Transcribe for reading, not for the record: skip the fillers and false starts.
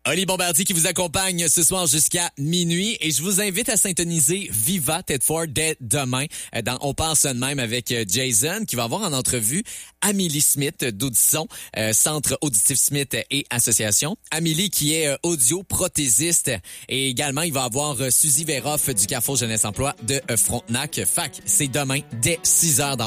Oli Bombardier qui vous accompagne ce soir jusqu'à minuit et je vous invite à syntoniser Viva Tedford dès demain dans On pense de même avec Jason qui va avoir en entrevue Amélie Smith d'Audisson, Centre Auditif Smith et Association. Amélie qui est audio-prothésiste et également il va avoir Suzy Veroff du Carrefour Jeunesse Emploi de Frontenac. Fac, c'est demain dès 6h dans